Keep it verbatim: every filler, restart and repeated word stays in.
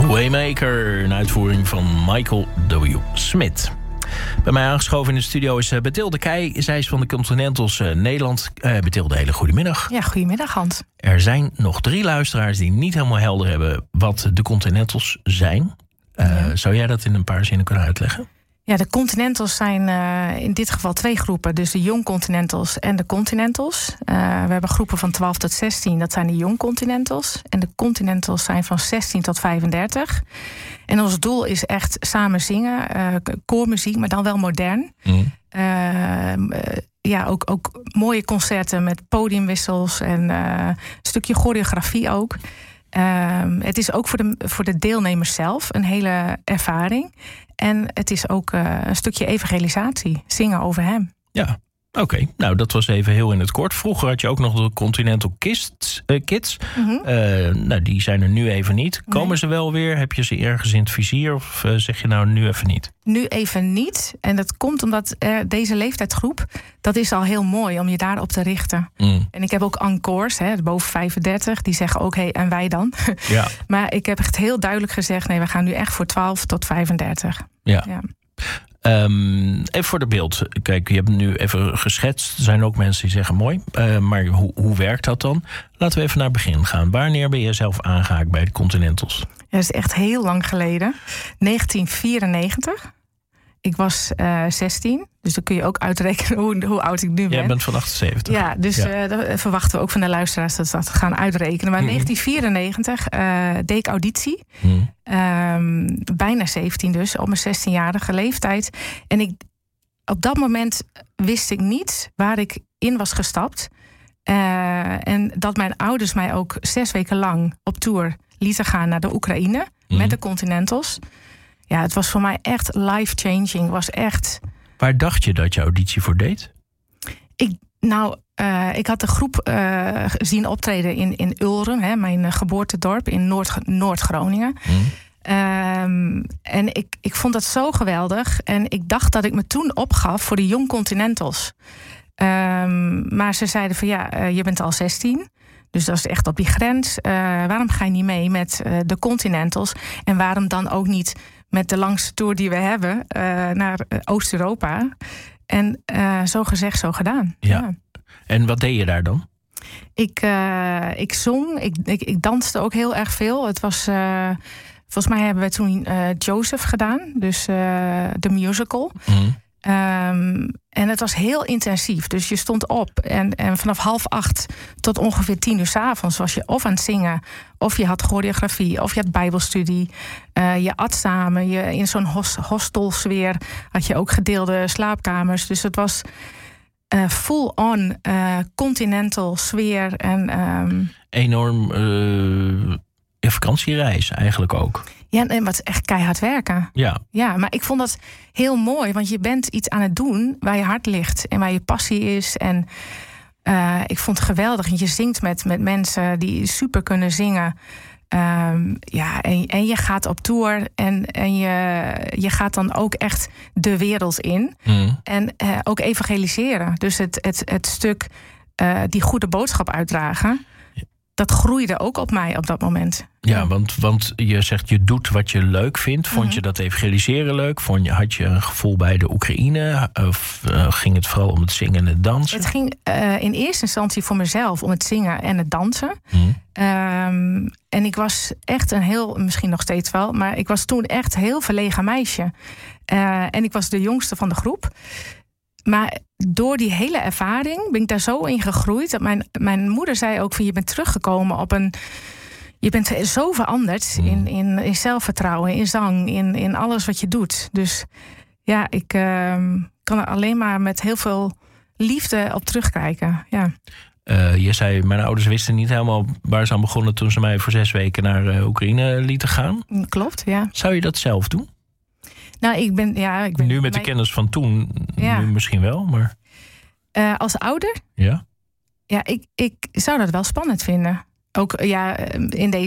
Waymaker, een uitvoering van Michael W. Smith. Bij mij aangeschoven in de studio is Bethilde Keij. Zij is van de Continentals uh, Nederland. Uh, Bethilde, hele goedemiddag. Ja, goedemiddag Hans. Er zijn nog drie luisteraars die niet helemaal helder hebben wat de Continentals zijn. Uh, ja. Zou jij dat in een paar zinnen kunnen uitleggen? Ja, de Continentals zijn uh, in dit geval twee groepen. Dus de Young Continentals en de Continentals. Uh, we hebben groepen van twaalf tot zestien, dat zijn de Young Continentals. En de Continentals zijn van zestien tot vijfendertig. En ons doel is echt samen zingen, uh, koormuziek, maar dan wel modern. Mm. Uh, uh, ja, ook, ook mooie concerten met podiumwissels en uh, een stukje choreografie ook. Uh, het is ook voor de, voor de deelnemers zelf een hele ervaring. En het is ook uh, een stukje evangelisatie, zingen over hem. Ja, oké. Okay. Nou, dat was even heel in het kort. Vroeger had je ook nog de Continental Kids. Uh, kids. Mm-hmm. Uh, nou, die zijn er nu even niet. Komen nee. ze wel weer? Heb je ze ergens in het vizier? Of uh, zeg je nou nu even niet? Nu even niet. En dat komt omdat uh, deze leeftijdsgroep, dat is al heel mooi om je daarop te richten. Mm. En ik heb ook encores, hè, boven vijfendertig, die zeggen ook, hé, hey, en wij dan? Ja. Maar ik heb echt heel duidelijk gezegd, nee, we gaan nu echt voor twaalf tot vijfendertig. Ja. ja. Um, even voor de beeld. Kijk, je hebt nu even geschetst. Er zijn ook mensen die zeggen mooi. Uh, maar hoe, hoe werkt dat dan? Laten we even naar het begin gaan. Wanneer ben je zelf aangehaakt bij de Continentals? Ja, dat is echt heel lang geleden. negentien vierennegentig. Ik was uh, zestien. Dus dan kun je ook uitrekenen hoe, hoe oud ik nu ben. Jij bent van achtenzeventig. Ja, dus ja. Uh, dat verwachten we ook van de luisteraars dat ze dat gaan uitrekenen. Maar in mm. negentien vierennegentig uh, deed ik auditie. Mm. Um, bijna zeventien dus, op mijn zestienjarige leeftijd. En ik, op dat moment wist ik niet waar ik in was gestapt. Uh, en dat mijn ouders mij ook zes weken lang op tour lieten gaan naar de Oekraïne. Mm. Met de Continentals. Ja, het was voor mij echt life-changing. Was echt... Waar dacht je dat je auditie voor deed? Ik, nou, uh, ik had de groep uh, zien optreden in, in Ulrum, hè, mijn uh, geboortedorp in Noord, Noord-Groningen. Mm. Um, en ik, ik vond dat zo geweldig. En ik dacht dat ik me toen opgaf voor de Young Continentals. Um, maar ze zeiden van ja, uh, je bent al zestien. Dus dat is echt op die grens. Uh, waarom ga je niet mee met uh, de Continentals? En waarom dan ook niet met de langste tour die we hebben uh, naar Oost-Europa? En uh, zo gezegd, zo gedaan. Ja. ja. En wat deed je daar dan? Ik, uh, ik zong, ik, ik, ik danste ook heel erg veel. Het was, uh, volgens mij hebben we toen uh, Joseph gedaan. Dus uh, de musical. Mm. Um, en het was heel intensief. Dus je stond op en, en vanaf half acht tot ongeveer tien uur 's avonds was je of aan het zingen, of je had choreografie, of je had bijbelstudie. Uh, je at samen. Je, in zo'n host, hostelsfeer had je ook gedeelde slaapkamers. Dus het was uh, full-on uh, continental sfeer. En, um, enorm uh, vakantiereis eigenlijk ook. Ja, en wat echt keihard werken. Ja. Ja, maar ik vond dat heel mooi, want je bent iets aan het doen waar je hart ligt en waar je passie is. En uh, ik vond het geweldig. Je zingt met, met mensen die super kunnen zingen. Um, ja, en, en je gaat op tour en, en je, je gaat dan ook echt de wereld in. Mm. En uh, ook evangeliseren. Dus het, het, het stuk uh, die goede boodschap uitdragen, dat groeide ook op mij op dat moment. Ja, want, want je zegt je doet wat je leuk vindt. Vond mm-hmm. je dat evangeliseren leuk? Vond je, had je een gevoel bij de Oekraïne? Of uh, ging het vooral om het zingen en het dansen? Het ging uh, in eerste instantie voor mezelf om het zingen en het dansen. Mm. Um, en ik was echt een heel, misschien nog steeds wel, maar ik was toen echt heel verlegen meisje. Uh, en ik was de jongste van de groep. Maar door die hele ervaring ben ik daar zo in gegroeid. Dat mijn, mijn moeder zei ook van je bent teruggekomen op een... Je bent zo veranderd in, in, in zelfvertrouwen, in zang, in, in alles wat je doet. Dus ja, ik uh, kan er alleen maar met heel veel liefde op terugkijken. Ja. Uh, je zei, mijn ouders wisten niet helemaal waar ze aan begonnen toen ze mij voor zes weken naar uh, Oekraïne lieten gaan. Klopt, ja. Zou je dat zelf doen? Nou, ik ben, ja, ik ben nu met mijn... de kennis van toen, ja. nu misschien wel, maar... Uh, als ouder? Ja. Ja, ik, ik zou dat wel spannend vinden. Ook ja, in deze